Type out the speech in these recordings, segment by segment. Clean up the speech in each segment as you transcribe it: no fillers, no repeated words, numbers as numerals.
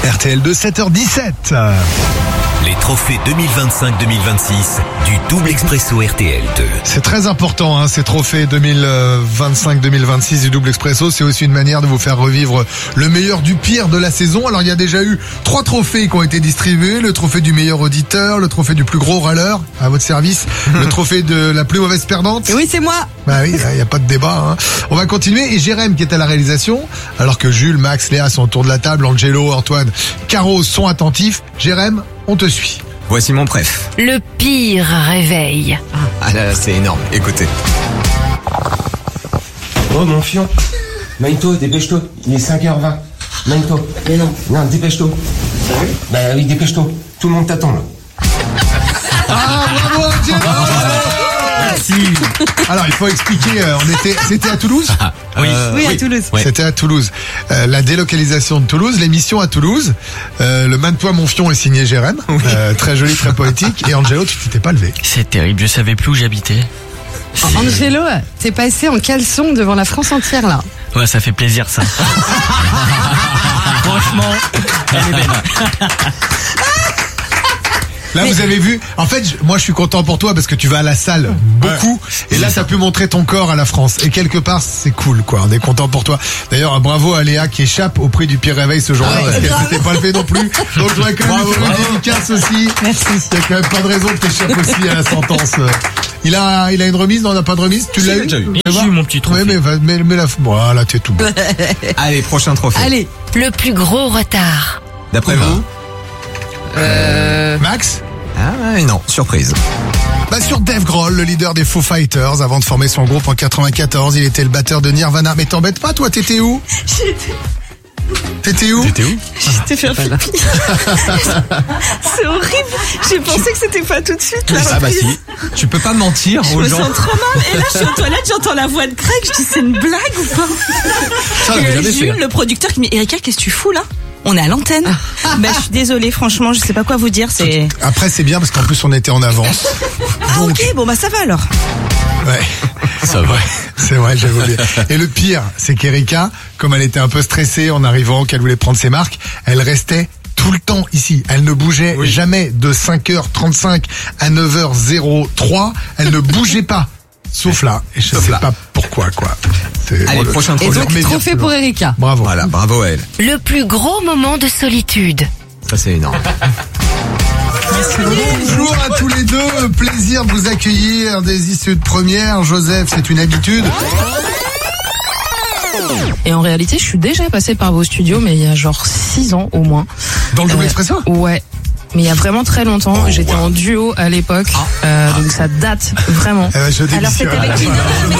RTL 2, 7h17. Les trophées 2025-2026 du double expresso RTL 2. C'est très important, hein, ces trophées 2025-2026 du double expresso. C'est aussi une manière de vous faire revivre le meilleur du pire de la saison. Alors, il y a déjà eu 3 trophées qui ont été distribués. Le trophée du meilleur auditeur, le trophée du plus gros râleur à votre service, le trophée de la plus mauvaise perdante. Et oui, c'est moi. Bah oui, il n'y a pas de débat, hein. On va continuer. Et Jérém qui est à la réalisation, alors que Jules, Max, Léa sont autour de la table, Angelo, Antoine, Caro sont attentifs. Jérém, on te suit. Voici mon préf. Le pire réveil. Ah là, c'est énorme. Écoutez. Oh mon fion. Maïto, dépêche-toi. Il est 5h20. Maïto. Mais non. Non, dépêche-toi. Sérieux? Bah oui, dépêche-toi. Tout le monde t'attend là. Ah, bravo, Angelo! Merci. Alors, il faut expliquer, c'était à Toulouse? Oui, Oui, à Toulouse. Ouais. C'était à Toulouse. La délocalisation de Toulouse, l'émission à Toulouse. Le Mainte-toi mon fion est signé Jérém. Très joli, très poétique. Et Angelo, tu t'étais pas levé. C'est terrible, je savais plus où j'habitais. Angelo, t'es passé en caleçon devant la France entière là. Ouais, ça fait plaisir ça. Franchement, elle est belle. Là, vous avez vu. En fait, moi, je suis content pour toi parce que tu vas à la salle beaucoup. Et là, t'as pu montrer ton corps à la France. Et quelque part, c'est cool, quoi. On est content pour toi. D'ailleurs, bravo à Léa qui échappe au prix du pire réveil ce jour-là parce qu'elle s'était pas levée non plus. Donc, je voudrais quand même faire une dédicace aussi. Merci. Il y a quand même pas de raison que t'échappes aussi à la sentence. Il a une remise? Non, on n'a pas de remise? Tu l'as eu? déjà eu. J'ai eu mon petit trophée. Ouais, mais voilà, t'es tout bon. Allez, prochain trophée. Allez. Le plus gros retard. D'après vous? Max? Ah non, surprise. Bah sur Dave Grohl, le leader des Foo Fighters, avant de former son groupe en 94, il était le batteur de Nirvana. Mais t'embête pas, toi, t'étais où? T'étais où? J'étais faire pipi. C'est horrible. J'ai pensé que c'était pas tout de suite. La Ah bah reprise. si. Tu peux pas mentir Je aux me gens. sens trop mal. Et là, je suis aux toilettes, j'entends la voix de Greg. Je dis, c'est une blague ou pas? Ça, on Et l'avait jamais fait. Jules, le producteur, qui me dit, Erika, qu'est-ce que tu fous là? On est à l'antenne. Bah, je suis désolée, franchement, je sais pas quoi vous dire. C'est. Après, c'est bien parce qu'en plus, on était en avance. Ah, ok, bon, bah, ça va alors. Ouais. Ça va. C'est vrai, j'avais oublié. Et le pire, c'est qu'Erika, comme elle était un peu stressée en arrivant, qu'elle voulait prendre ses marques, elle restait tout le temps ici. Elle ne bougeait jamais de 5h35 à 9h03. Elle ne bougeait pas. Sauf là. Et je sais là. pas pourquoi, quoi. Allez, prochain Et trophée. donc, trophée pour Erika. Bravo. Voilà, bravo à elle. Le plus gros moment de solitude. Ça, c'est énorme. Bonjour à tous les deux, plaisir de vous accueillir des issues de première. Joseph, c'est une habitude. Et en réalité, je suis déjà passée par vos studios, mais il y a genre 6 ans au moins. Dans le double expresso? Ouais. Mais il y a vraiment très longtemps, j'étais en duo à l'époque, donc ça date vraiment. Je Alors, c'était avec qui? Non,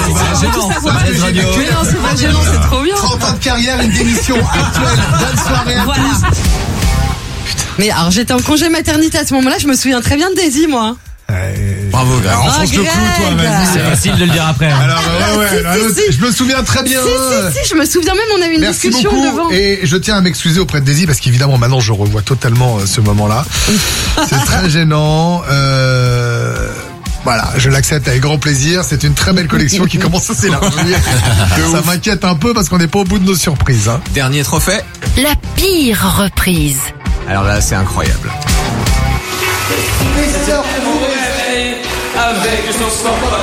c'est pas gênant, c'est trop bien. 30 ans de carrière, une démission actuelle. Bonne soirée à Voilà. tous. Mais alors, j'étais en congé maternité à ce moment-là, je me souviens très bien de Daisy, moi. Bravo, gars. Enfonce le clou, toi, Greg. vas-y. C'est facile de le dire après. Alors, ouais, si, alors, si. je me souviens très bien. Si, je me souviens même, on a eu une Merci discussion beaucoup. devant. Et je tiens à m'excuser auprès de Daisy parce qu'évidemment maintenant je revois totalement ce moment-là. C'est très gênant. Voilà, je l'accepte avec grand plaisir. C'est une très belle collection qui commence à s'élargir. Ça m'inquiète un peu parce qu'on n'est pas au bout de nos surprises. Hein. Dernier trophée. La pire reprise. Alors là, c'est incroyable. Avec son